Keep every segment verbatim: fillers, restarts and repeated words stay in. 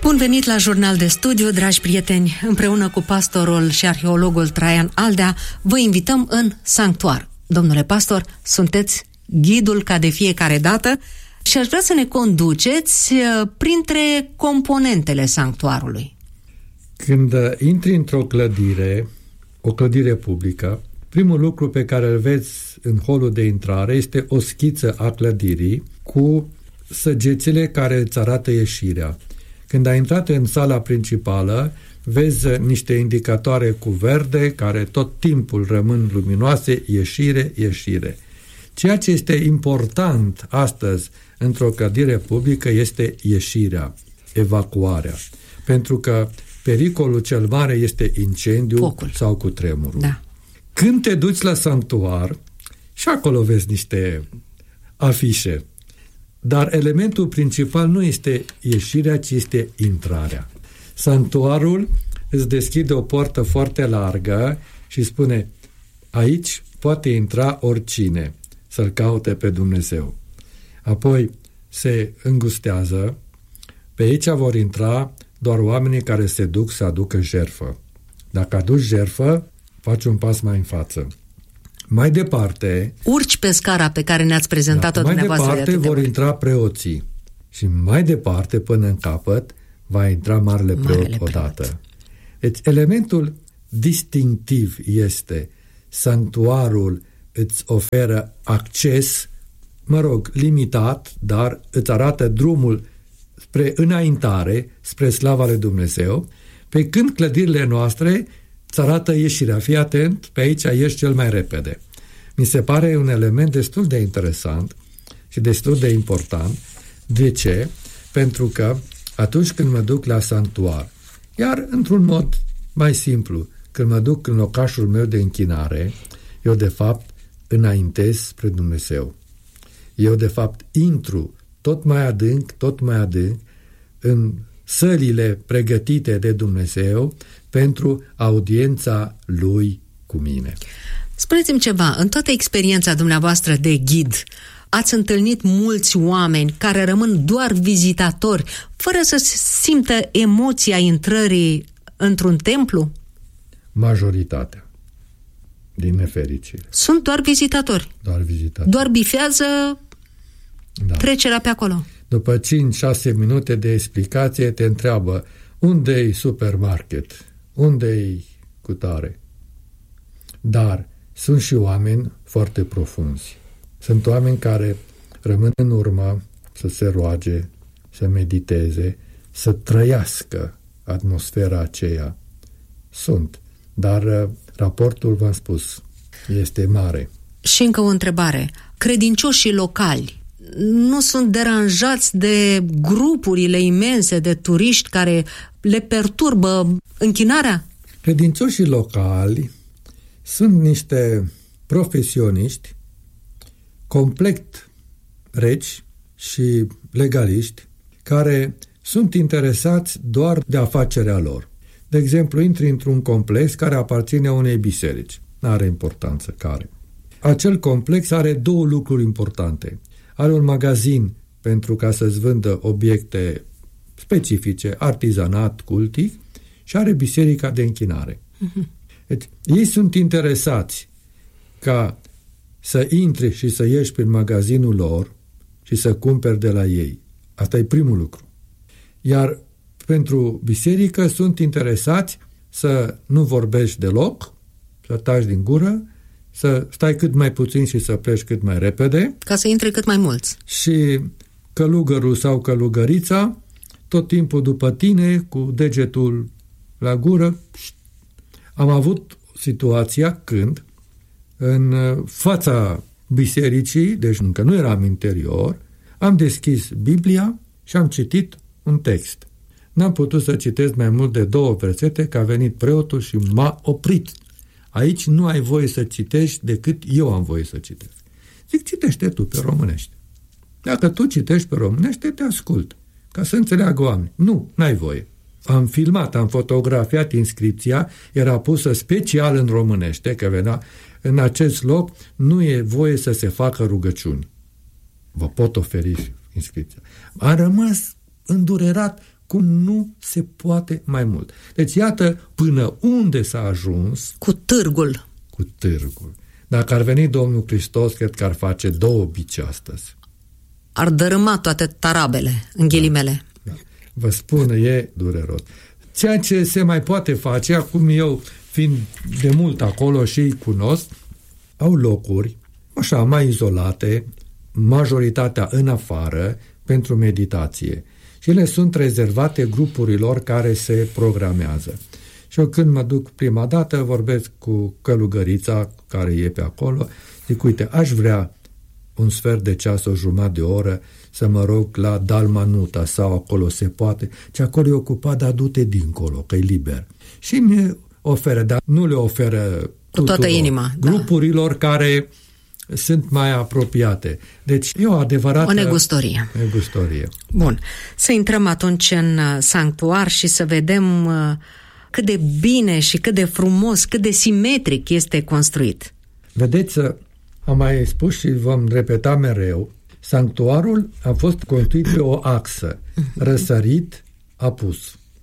Bun venit la Jurnal de Studiu, dragi prieteni! Împreună cu pastorul și arheologul Traian Aldea, vă invităm în sanctuar. Domnule pastor, sunteți ghidul ca de fiecare dată și aș vrea să ne conduceți printre componentele sanctuarului. Când intri într-o clădire, o clădire publică, primul lucru pe care îl vezi în holul de intrare este o schiță a clădirii cu săgețile care îți arată ieșirea. Când ai intrat în sala principală, vezi niște indicatoare cu verde care tot timpul rămân luminoase, ieșire, ieșire. Ceea ce este important astăzi într-o clădire publică este ieșirea, evacuarea. Pentru că pericolul cel mare este incendiu Focul. sau cutremurul. Da. Când te duci la sanctuar, și acolo vezi niște afișe, dar elementul principal nu este ieșirea, ci este intrarea. Sanctuarul îți deschide o poartă foarte largă și spune: aici poate intra oricine să-L caute pe Dumnezeu. Apoi se îngustează, pe aici vor intra doar oamenii care se duc să aducă jertfă. Dacă aduci jertfă, faci un pas mai în față. Mai departe... Urci pe scara pe care ne-ați prezentat-o da, dumneavoastră. Mai departe de vor intra preoții. Și mai departe, până în capăt, va intra Marele Preot Marele odată. Preot. Deci, elementul distinctiv este sanctuarul îți oferă acces, mă rog, limitat, dar îți arată drumul spre înaintare, spre slava lui Dumnezeu, pe când clădirile noastre îți arată ieșirea. Fii atent, pe aici ieși cel mai repede. Mi se pare un element destul de interesant și destul de important. De ce? Pentru că atunci când mă duc la sanctuar, iar într-un mod mai simplu, când mă duc în locașul meu de închinare, eu de fapt înaintez spre Dumnezeu. Eu de fapt intru tot mai adânc, tot mai adânc în sălile pregătite de Dumnezeu pentru audiența Lui cu mine. Spuneți-mi ceva, în toată experiența dumneavoastră de ghid, ați întâlnit mulți oameni care rămân doar vizitatori, fără să simtă emoția intrării într-un templu? Majoritatea, din nefericire. Sunt doar vizitatori? Doar vizitatori. Doar bifează da. trecerea pe acolo? După cinci șase minute de explicație te întreabă: unde-i supermarket? Unde-i cutare? Dar sunt și oameni foarte profunzi. Sunt oameni care rămân în urmă să se roage, să mediteze, să trăiască atmosfera aceea. Sunt. Dar raportul, v-am spus, este mare. Și încă o întrebare. Credincioșii locali nu sunt deranjați de grupurile imense de turiști care le perturbă închinarea? Credincioșii locali sunt niște profesioniști complet reci și legaliști care sunt interesați doar de afacerea lor. De exemplu, intri într-un complex care aparține unei biserici. N-are importanță care. Acel complex are două lucruri importante. Are un magazin pentru ca să-ți vândă obiecte specifice, artizanat, cultic, și are biserica de închinare. Uh-huh. Deci, ei sunt interesați ca să intri și să ieși prin magazinul lor și să cumperi de la ei. Asta e primul lucru. Iar pentru biserică sunt interesați să nu vorbești deloc, să taci din gură, să stai cât mai puțin și să pleci cât mai repede. Ca să intre cât mai mulți. Și călugărul sau călugărița tot timpul după tine, cu degetul la gură. Am avut situația când în fața bisericii, deci încă nu eram interior, am deschis Biblia și am citit un text. N-am putut să citesc mai mult de două versete, că a venit preotul și m-a oprit. Aici nu ai voie să citești decât eu am voie să citesc. Zic, citește tu pe românește. Dacă tu citești pe românește, te ascult, ca să înțeleagă oameni. Nu, n-ai voie. Am filmat, am fotografiat inscripția, era pusă special în românește, că venea: în acest loc nu e voie să se facă rugăciuni. Vă pot oferi inscripția. Am rămas îndurerat. cum nu se poate mai mult. Deci iată până unde s-a ajuns cu târgul. Cu târgul. Dacă ar veni Domnul Hristos, cred că ar face două bici astăzi. Ar dărâma toate tarabele, în ghilimele. Da, da. Vă spun, e dureros. Ceea ce se mai poate face, acum eu fiind de mult acolo și îi cunosc, au locuri așa mai izolate, majoritatea în afară, pentru meditație. Și ele sunt rezervate grupurilor care se programează. Și eu când mă duc prima dată, vorbesc cu călugărița care e pe acolo, zic, uite, aș vrea un sfert de ceas, o jumătate de oră, să mă rog la Dalmanuta sau acolo se poate, și acolo e ocupat, dar du-te dincolo, că e liber. Și mi oferă, dar nu le oferă cu toată inima, grupurilor da. care sunt mai apropiate. Deci e o adevărată... O negustorie. negustorie. Bun. Să intrăm atunci în sanctuar și să vedem cât de bine și cât de frumos, cât de simetric este construit. Vedeți, am mai spus și vom repeta mereu, sanctuarul a fost construit pe o axă, răsărit, apus.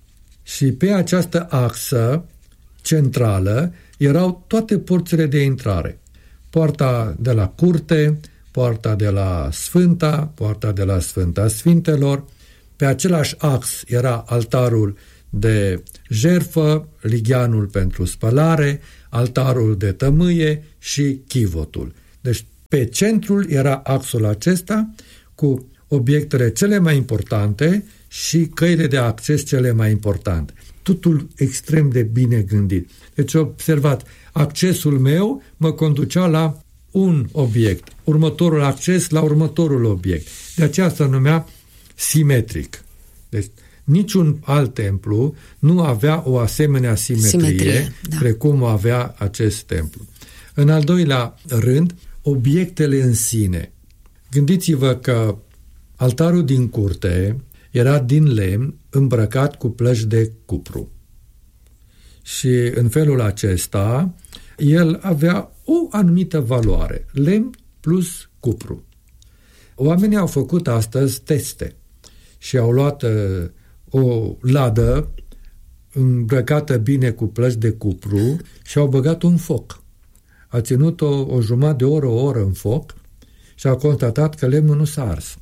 Și pe această axă centrală erau toate porțile de intrare. Poarta de la curte, poarta de la Sfânta, poarta de la Sfânta Sfintelor. Pe același ax era altarul de jertfă, ligheanul pentru spălare, altarul de tămâie și chivotul. Deci pe centrul era axul acesta cu obiectele cele mai importante și căile de acces cele mai importante. Totul extrem de bine gândit. Deci observat, accesul meu mă conducea la un obiect, următorul acces la următorul obiect. De aceea se numea simetric. Deci niciun alt templu nu avea o asemenea simetrie, simetrie da. precum o avea acest templu. În al doilea rând, obiectele în sine. Gândiți-vă că altarul din curte era din lemn îmbrăcat cu plăci de cupru. Și în felul acesta el avea o anumită valoare, lemn plus cupru. Oamenii au făcut astăzi teste și au luat uh, o ladă îmbrăcată bine cu plăci de cupru și au băgat un foc. A ținut o, o jumătate de oră, o oră în foc și a constatat că lemnul nu s-a ars.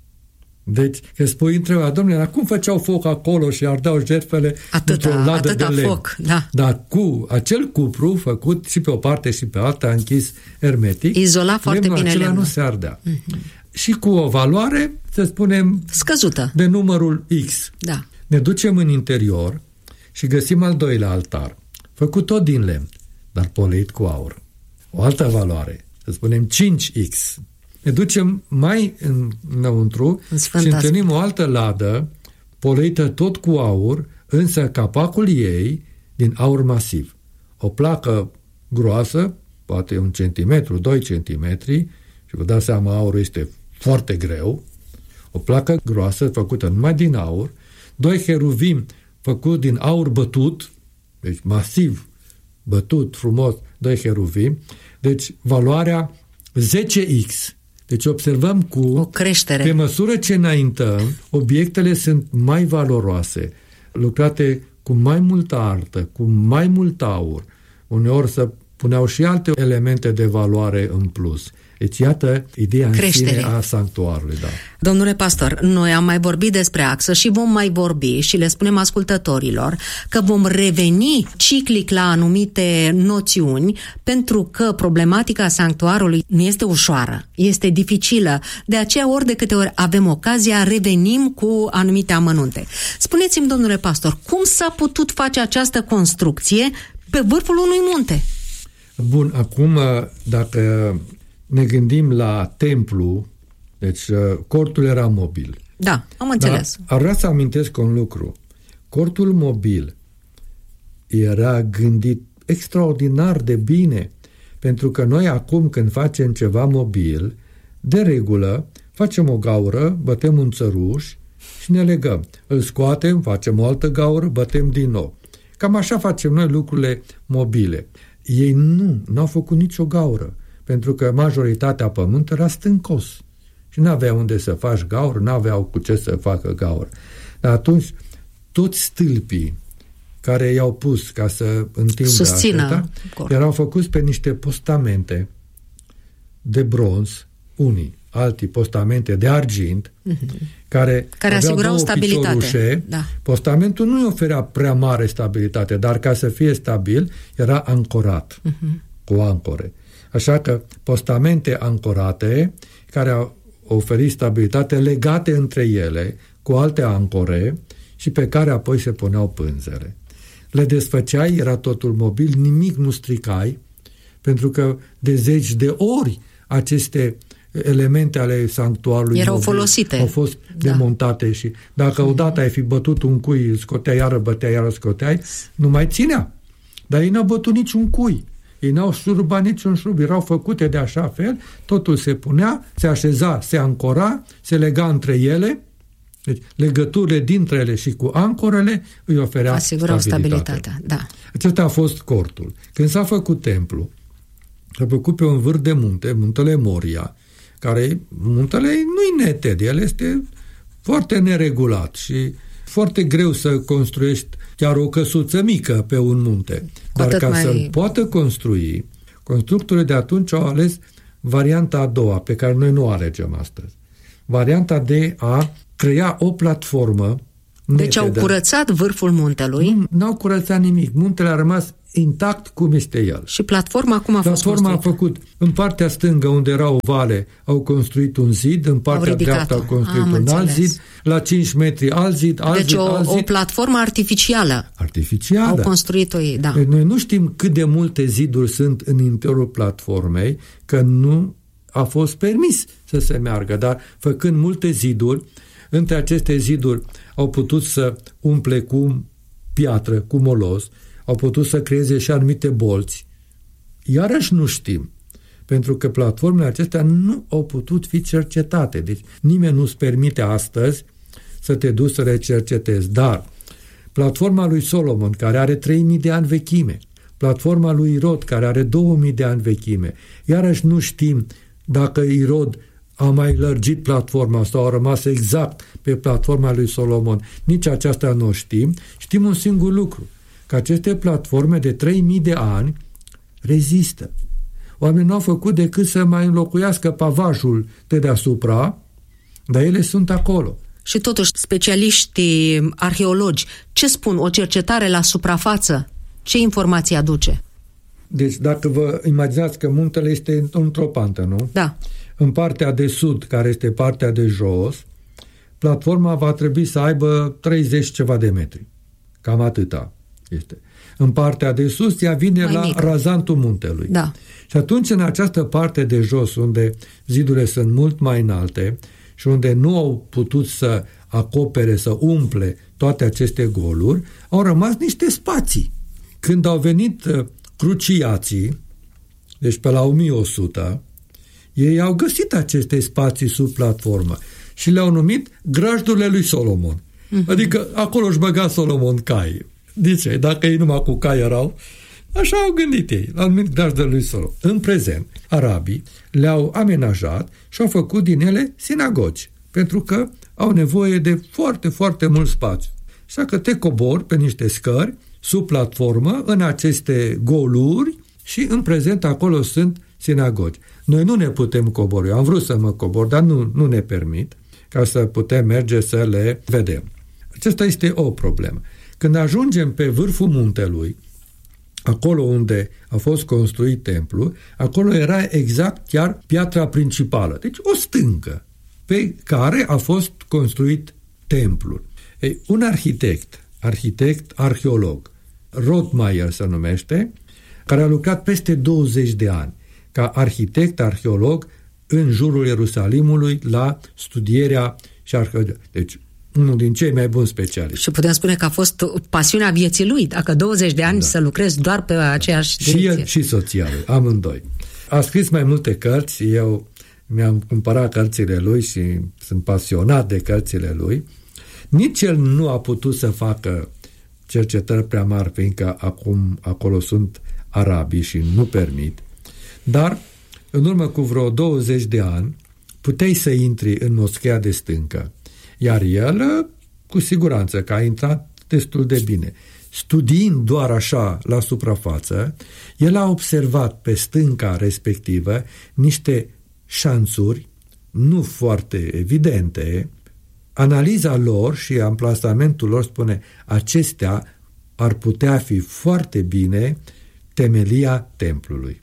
Deci, că spui, întreba, domnule, dar cum făceau foc acolo și ardeau jertfele într-o ladă de lemn? Foc, da. Dar cu acel cupru făcut și pe o parte și pe alta, închis hermetic, izola foarte bine acela lemnul. nu se ardea. Mm-hmm. Și cu o valoare, să spunem, scăzută, de numărul X. Da. Ne ducem în interior și găsim al doilea altar, făcut tot din lemn, dar poleit cu aur. O altă valoare, să spunem cinci X. Ne ducem mai înăuntru în și întâlnim o altă ladă poleită tot cu aur, însă capacul ei din aur masiv. O placă groasă, poate un centimetru, doi centimetri, și vă dați seama, aurul este foarte greu, o placă groasă făcută numai din aur, doi heruvim făcuți din aur bătut, deci masiv, bătut, frumos, doi heruvim, deci valoarea zece X. Deci observăm cu... o creștere. Pe măsură ce înaintăm, obiectele sunt mai valoroase, lucrate cu mai multă artă, cu mai mult aur. Uneori se puneau și alte elemente de valoare în plus. Deci iată ideea în sine a sanctuarului. Da. Domnule pastor, noi am mai vorbit despre axă și vom mai vorbi și le spunem ascultătorilor că vom reveni ciclic la anumite noțiuni, pentru că problematica sanctuarului nu este ușoară, este dificilă. De aceea, ori de câte ori avem ocazia, revenim cu anumite amănunte. Spuneți-mi, domnule pastor, cum s-a putut face această construcție pe vârful unui munte? Bun, acum dacă ne gândim la templu, deci cortul era mobil. Da, am înțeles. Dar ar vrea să amintesc un lucru. Cortul mobil era gândit extraordinar de bine, pentru că noi acum când facem ceva mobil, de regulă facem o gaură, bătem un țăruș și ne legăm. Îl scoatem, facem o altă gaură, bătem din nou. Cam așa facem noi lucrurile mobile. Ei nu, n-au făcut nicio gaură, pentru că majoritatea pământ era stâncos și n-aveau unde să faci gaură, n-aveau cu ce să facă gaură. Dar atunci toți stâlpii care i-au pus ca să întindă acesta, erau făcuți pe niște postamente de bronz, unii, alții postamente de argint, uh-huh. care, care asigurau stabilitate. Da. Postamentul nu îi oferea prea mare stabilitate, dar ca să fie stabil, era ancorat uh-huh. cu ancore. Așa că postamente ancorate, care au oferit stabilitate, legate între ele cu alte ancore și pe care apoi se puneau pânzele. Le desfăceai, era totul mobil, nimic nu stricai, pentru că de zeci de ori aceste elemente ale sanctuarului erau folosite. Au fost da. demontate și dacă odată ai fi bătut un cui, îl scoteai, iară băteai, iară scoteai, nu mai ținea. Dar ei n-au bătut niciun cui. Ei n-au șurubat niciun șurub. Erau făcute de așa fel, totul se punea, se așeza, se ancora, se lega între ele. Deci legăturile dintre ele și cu ancorele îi oferea asigurau stabilitatea. stabilitatea. Da. Acesta a fost cortul. Când s-a făcut templu, s-a făcut pe un vârf de munte, muntele Moria, care muntele nu-i neted, el este foarte neregulat și foarte greu să construiești chiar o căsuță mică pe un munte. Dar ca mai... să-l poată construi, constructorii de atunci au ales varianta a doua, pe care noi nu o alegem astăzi. Varianta de a crea o platformă. Deci netedă. Au curățat vârful muntelui? Nu, n-au curățat nimic. Muntele a rămas intact cum este el. Și platforma acum a fost Platforma a făcut, în partea stângă unde era o vale, au construit un zid, în partea dreaptă au construit Am un înțeles. alt zid, la cinci metri alt zid, alt deci zid, o, alt zid. o platformă artificială. Artificială. Au construit-o ei, da. Deci noi nu știm cât de multe ziduri sunt în interiorul platformei, că nu a fost permis să se meargă, dar făcând multe ziduri, între aceste ziduri au putut să umple cu piatră, cu molos, au putut să creeze și anumite bolți. Iarăși nu știm, pentru că platformele acestea nu au putut fi cercetate. Deci nimeni nu-ți permite astăzi să te duci să le cercetezi. Dar platforma lui Solomon, care are trei mii de ani vechime, platforma lui Irod, care are două mii de ani vechime, iarăși nu știm dacă Irod a mai lărgit platforma sau a rămas exact pe platforma lui Solomon. Nici aceasta nu știm. Știm un singur lucru, că aceste platforme de trei mii de ani rezistă. Oamenii nu au făcut decât să mai înlocuiască pavajul de deasupra, dar ele sunt acolo. Și totuși, specialiștii arheologi, ce spun? O cercetare la suprafață? Ce informații aduce? Deci, dacă vă imaginați că muntele este într-o pantă, nu? Da. În partea de sud, care este partea de jos, platforma va trebui să aibă treizeci ceva de metri. Cam atâta este. În partea de sus, ea vine mai la mică. Razantul muntelui. Da. Și atunci, în această parte de jos, unde zidurile sunt mult mai înalte și unde nu au putut să acopere, să umple toate aceste goluri, au rămas niște spații. Când au venit cruciații, deci pe la o mie o sută, ei au găsit aceste spații sub platformă și le-au numit grajdurile lui Solomon. Uh-huh. Adică acolo își băga Solomon cai. De ce? Dacă ei numai cu cai erau, așa au gândit ei. L-au numit grajdurile lui Solomon. În prezent, arabii le-au amenajat și au făcut din ele sinagogi, pentru că au nevoie de foarte, foarte mult spațiu. Așa că te cobori pe niște scări sub platformă în aceste goluri și în prezent acolo sunt sinagogi. Noi nu ne putem coborî. Eu am vrut să mă cobor, dar nu, nu ne permit ca să putem merge să le vedem. Aceasta este o problemă. Când ajungem pe vârful muntelui, acolo unde a fost construit templu, acolo era exact chiar piatra principală. Deci o stâncă pe care a fost construit templul. Ei, un arhitect, arhitect arheolog, Rothmeier se numește, care a lucrat peste douăzeci de ani ca arhitect arheolog în jurul Ierusalimului la studierea și arheologia. Deci, unul din cei mai buni specialiști. Și putem spune că a fost pasiunea vieții lui, dacă douăzeci de ani da. să lucrezi doar pe aceeași direcție. Și el și soția lui, amândoi. A scris mai multe cărți, eu mi-am cumpărat cărțile lui și sunt pasionat de cărțile lui. Nici el nu a putut să facă cercetări prea mari, fiindcă acum acolo sunt arabii și nu permit. Dar, în urmă cu vreo douăzeci de ani, puteai să intri în moscheea de stâncă. Iar el, cu siguranță că a intrat destul de bine. Studiind doar așa la suprafață, el a observat pe stânca respectivă niște șanțuri nu foarte evidente. Analiza lor și amplasamentul lor spune acestea ar putea fi foarte bine temelia templului.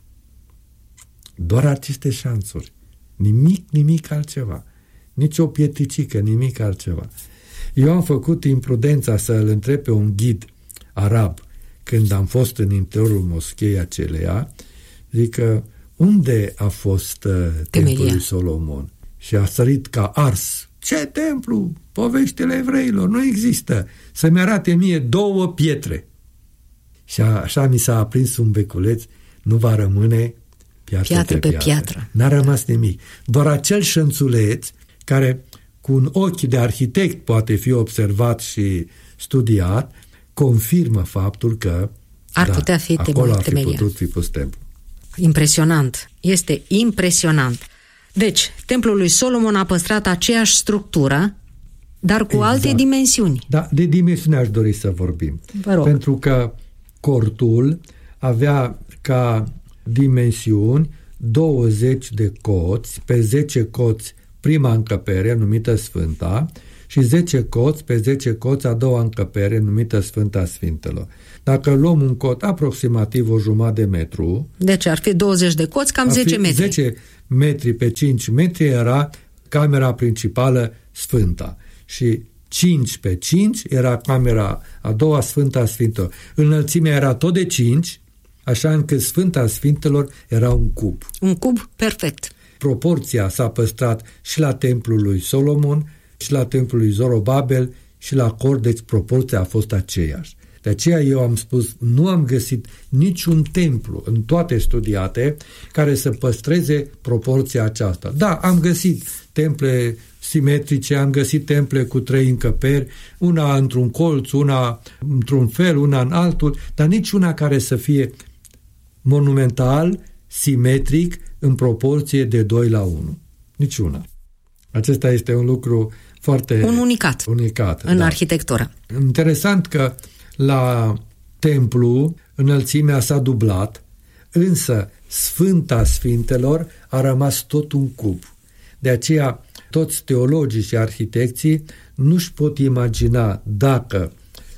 Doar aceste șanțuri. Nimic, nimic altceva. Nici o pietricică, nimic altceva. Eu am făcut imprudența să îl întreb pe un ghid arab când am fost în interiorul moscheei aceleia, zic unde a fost uh, templul lui Solomon? Și a sărit ca ars. Ce templu? Poveștile evreilor, nu există. Să-mi arate mie două pietre. Și a, așa mi s-a aprins un beculeț, nu va rămâne piatră, piatră pe, pe piatră. piatră. N-a rămas nimic. Doar acel șănțuleț care cu un ochi de arhitect poate fi observat și studiat, confirmă faptul că ar da, putea fi acolo ar fi temelia. putut fi pus templu. Impresionant. Este impresionant. Deci, templul lui Solomon a păstrat aceeași structură, dar cu exact. alte dimensiuni. Da, de dimensiuni aș dori să vorbim. Vă rog. Pentru că cortul avea ca dimensiuni douăzeci de coți, pe zece coți prima încăpere, numită Sfânta, și zece coți, pe zece coți a doua încăpere, numită Sfânta Sfintelor. Dacă luăm un cot aproximativ o jumătate de metru... Deci ar fi douăzeci de coți, cam zece metri. zece metri pe cinci metri era camera principală Sfânta. Și cinci pe cinci era camera a doua Sfânta Sfintelor. Înălțimea era tot de cinci, așa încât Sfânta Sfintelor era un cub. Un cub perfect. Proporția s-a păstrat și la templul lui Solomon, și la templul lui Zorobabel, și la cort, deci proporția a fost aceeași. De aceea eu am spus, nu am găsit niciun templu în toate studiate care să păstreze proporția aceasta. Da, am găsit temple simetrice, am găsit temple cu trei încăperi, una într-un colț, una într-un fel, una în altul, dar niciuna care să fie monumental, simetric, în proporție de doi la unu. Niciuna. Acesta este un lucru foarte... Un unicat. Unicat, în da. arhitectură. Interesant că la templu înălțimea s-a dublat, însă Sfânta Sfintelor a rămas tot un cub. De aceea toți teologii și arhitecții nu-și pot imagina dacă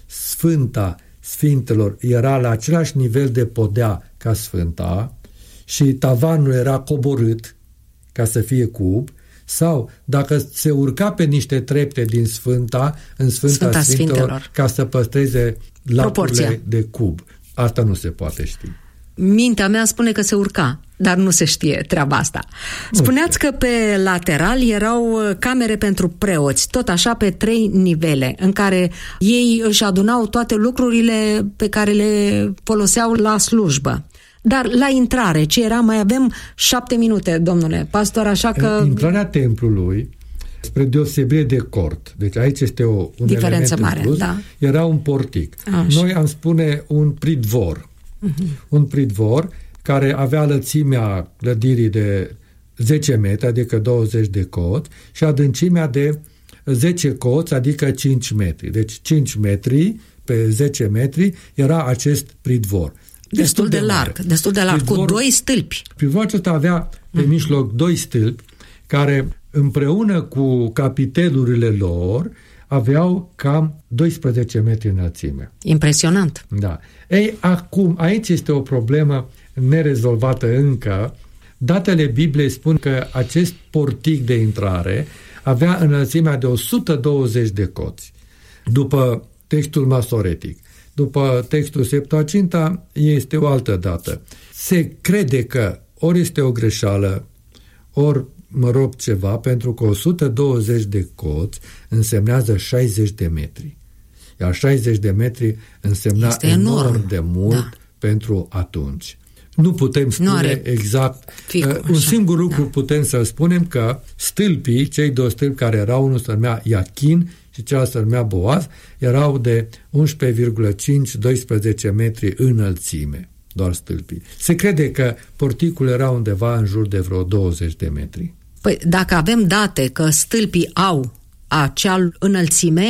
Sfânta Sfintelor era la același nivel de podea ca Sfânta și tavanul era coborât ca să fie cub, sau dacă se urca pe niște trepte din Sfânta în Sfânta, Sfânta Sfintelor, Sfintelor ca să păstreze lacurile de cub. Asta nu se poate ști. Mintea mea spune că se urca, dar nu se știe treaba asta. Spuneați că pe lateral erau camere pentru preoți, tot așa pe trei nivele, în care ei își adunau toate lucrurile pe care le foloseau la slujbă. Dar la intrare, ce era? Mai avem șapte minute, domnule pastor, așa că... Intrarea templului, spre deosebire de cort, deci aici este o, un diferență element mare, plus, da. Era un portic. Așa. Noi am spune un pridvor. Uh-huh. Un pridvor care avea lățimea clădirii de zece metri, adică douăzeci de coți, și adâncimea de zece coți, adică cinci metri. Deci cinci metri pe zece metri era acest pridvor. Destul, destul de, de larg, mare. destul de larg, pridvor, cu doi stâlpi. Pridvorul acesta avea pe mm. mijloc doi stâlpi care împreună cu capitelurile lor aveau cam doisprezece metri înălțime. Impresionant. Da. Ei, acum, aici este o problemă nerezolvată încă. Datele Bibliei spun că acest portic de intrare avea înălțimea de o sută douăzeci de coți. După textul masoretic. După textul Septuaginta este o altă dată. Se crede că ori este o greșeală, ori, mă rog, ceva, pentru că o sută douăzeci de coți însemnează șaizeci de metri. Iar șaizeci de metri însemna este enorm, enorm de mult da. Pentru atunci. Nu putem spune nu exact. Ficu, uh, un așa, singur lucru da. Putem să spunem că stâlpii, cei două stâlpi care erau, unul se numea Iachin și celălalt se numea Boaz, erau de unsprezece virgulă cinci - doisprezece metri înălțime, doar stâlpii. Se crede că porticul era undeva în jur de vreo douăzeci de metri. Păi dacă avem date că stâlpii au acea înălțime,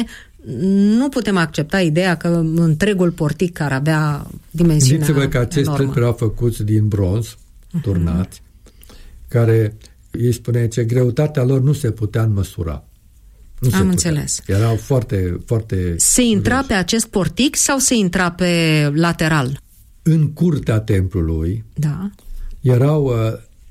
nu putem accepta ideea că întregul portic care avea dimensiunea Gândiți-vă că acești enormă. stâlpi erau făcuți din bronz, turnați, uh-huh. care, îi spune ce greutatea lor nu se putea măsura. Nu Am înțeles. Erau foarte, foarte... Se intra greci. Pe acest portic sau se intra pe lateral? În curtea templului da. erau uh,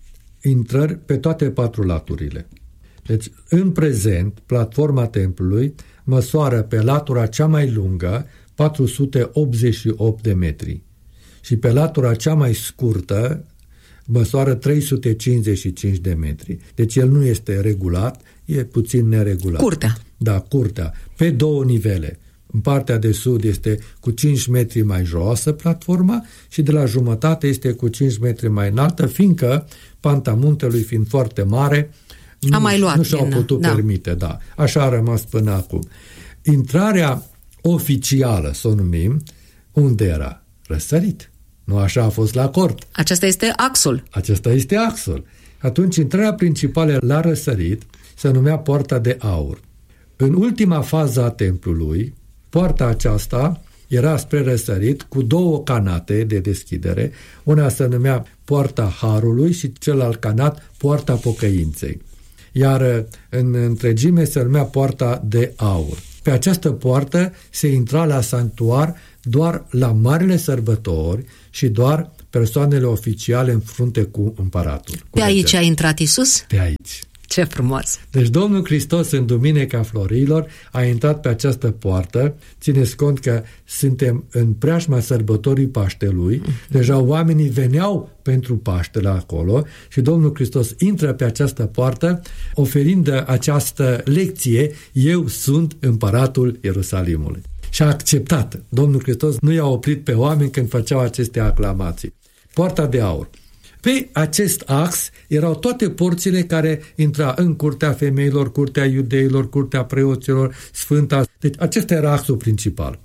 intrări pe toate patru laturile. Deci, în prezent, platforma templului măsoară pe latura cea mai lungă patru sute optzeci și opt de metri și pe latura cea mai scurtă măsoară trei sute cincizeci și cinci de metri. Deci el nu este regulat, e puțin neregulat. Curtea. Da, curtea. Pe două nivele. În partea de sud este cu cinci metri mai joasă platforma și de la jumătate este cu cinci metri mai înaltă, fiindcă panta muntelui fiind foarte mare, A nu, mai luat nu și-au din, putut da. permite. Da. Așa a rămas până acum. Intrarea oficială, să o numim, unde era? Răsărit. Nu așa a fost la cort. Acesta este axul. Acesta este axul. Atunci, intrarea principală la răsărit se numea Poarta de Aur. În ultima fază a templului, poarta aceasta era spre răsărit cu două canate de deschidere. Una se numea Poarta Harului și celălalt canat Poarta Pocăinței. Iar în întregime se numea Poarta de Aur. Pe această poartă se intra la sanctuar doar la marile sărbători și doar persoanele oficiale în frunte cu împăratul. Cu Pe aici regele. a intrat Iisus? Pe aici. Ce frumos! Deci Domnul Hristos în Duminica Florilor a intrat pe această poartă. Țineți cont că suntem în preajma sărbătorii Paștelui, uh-huh. deja oamenii veneau pentru Paștele acolo și Domnul Hristos intră pe această poartă oferind această lecție: eu sunt împăratul Ierusalimului. Și a acceptat. Domnul Hristos nu i-a oprit pe oameni când făceau aceste aclamații. Poarta de Aur. Pe acest ax erau toate porțile care intra în curtea femeilor, curtea iudeilor, curtea preoților, Sfânta. Deci acesta era axul principal.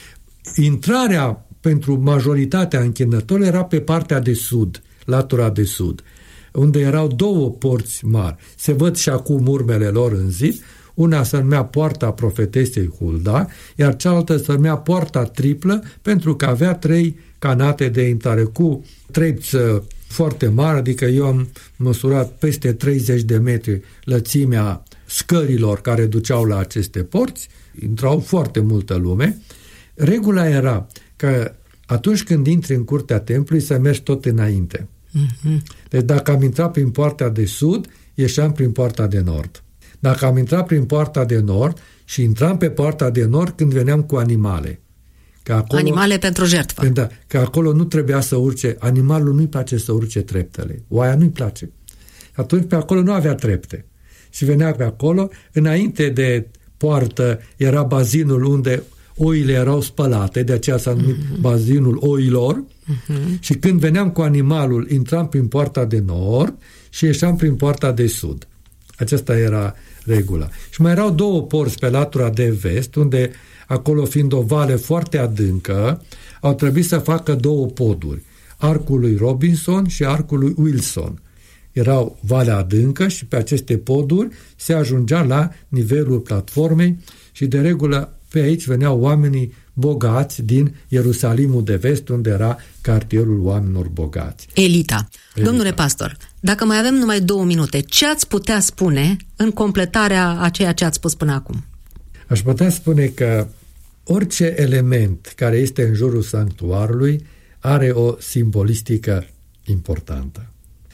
Intrarea pentru majoritatea închinătorilor era pe partea de sud, latura de sud, unde erau două porți mari. Se văd și acum urmele lor în zid. Una se numea Poarta Profetesei Hulda, iar cealaltă se numea Poarta Triplă, pentru că avea trei canate de intrare cu trepți foarte mari, adică eu am măsurat peste treizeci de metri lățimea scărilor care duceau la aceste porți, intrau foarte multă lume. Regula era că atunci când intri în curtea templului să mergi tot înainte. Uh-huh. Deci dacă am intrat prin poarta de sud, ieșeam prin poarta de nord. Dacă am intrat prin poarta de nord și intram pe poarta de nord când veneam cu animale. Că acolo, animale pentru jertfă. Da, că acolo nu trebuia să urce, animalul nu-i place să urce treptele, oaia nu-i place. Atunci pe acolo nu avea trepte. Și venea pe acolo, înainte de poartă era bazinul unde oile erau spălate, de aceea s-a numit uh-huh. bazinul oilor, uh-huh. și când veneam cu animalul, intram prin poarta de nord și ieșeam prin poarta de sud. Aceasta era regula. Și mai erau două porți pe latura de vest, unde acolo fiind o vale foarte adâncă, au trebuit să facă două poduri, arcul lui Robinson și arcul lui Wilson. Erau valea adâncă și pe aceste poduri se ajungea la nivelul platformei și de regulă pe aici veneau oamenii bogați din Ierusalimul de vest, unde era cartierul oamenilor bogați. Elita. Elita. Domnule pastor, dacă mai avem numai două minute, ce ați putea spune în completarea a ceea ce ați spus până acum? Aș putea spune că orice element care este în jurul sanctuarului are o simbolistică importantă,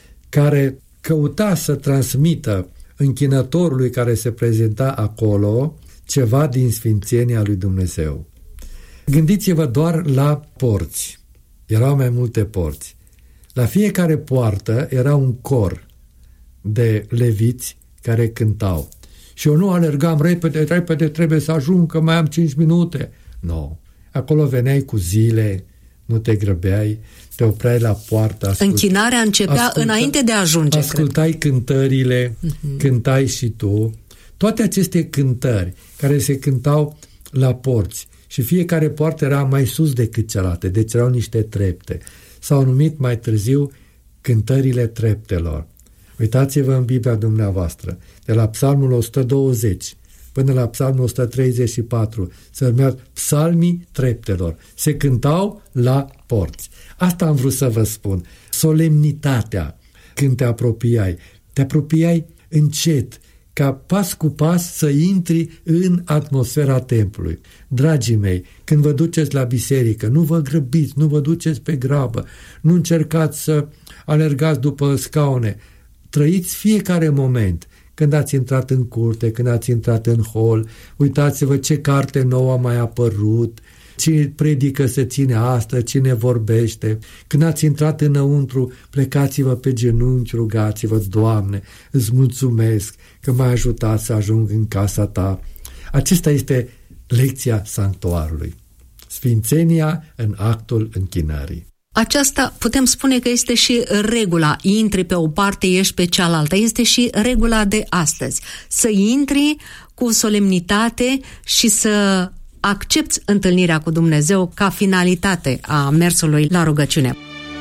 care căuta să transmită închinătorului care se prezenta acolo ceva din sfințenia lui Dumnezeu. Gândiți-vă doar la porți. Erau mai multe porți. La fiecare poartă era un cor de leviți care cântau. Și eu nu alergam repede, repede, trebuie să ajung, că mai am cinci minute. Nu. No. Acolo veneai cu zile, nu te grăbeai, te opreai la poartă. Ascult... Închinarea începea asculta... înainte de a ajunge, Ascultai cred. cântările, uh-huh. cântai și tu. Toate aceste cântări care se cântau la porți și fiecare poartă era mai sus decât cealaltă, deci erau niște trepte. S-au numit mai târziu cântările treptelor. Uitați-vă în Biblia dumneavoastră, de la Psalmul o sută douăzeci până la Psalmul o sută treizeci și patru, se numea Psalmii treptelor. Se cântau la porți. Asta am vrut să vă spun. Solemnitatea când te apropiai. Te apropiai încet, ca pas cu pas să intri în atmosfera templului. Dragii mei, când vă duceți la biserică, nu vă grăbiți, nu vă duceți pe grabă, nu încercați să alergați după scaune. Trăiți fiecare moment. Când ați intrat în curte, când ați intrat în hol, uitați-vă ce carte nouă a mai apărut, cine predică se ține asta, cine vorbește. Când ați intrat înăuntru, plecați-vă pe genunchi, rugați-vă, Doamne, îți mulțumesc că m-ai ajutat să ajung în casa ta. Acesta este lecția sanctuarului. Sfințenia în actul închinării. Aceasta putem spune că este și regula. Intri pe o parte, ieși pe cealaltă. Este și regula de astăzi. Să intri cu solemnitate și să accepți întâlnirea cu Dumnezeu ca finalitate a mersului la rugăciune.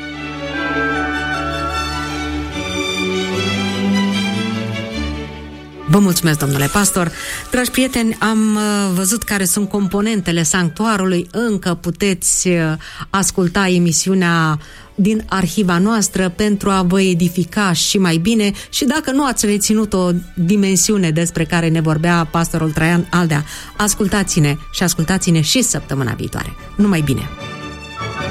Vă mulțumesc, domnule pastor. Dragi prieteni, am văzut care sunt componentele sanctuarului. Încă puteți asculta emisiunea din arhiva noastră pentru a vă edifica și mai bine, și dacă nu ați reținut o dimensiune despre care ne vorbea pastorul Traian Aldea, ascultați-ne și ascultați-ne și săptămâna viitoare. Numai bine!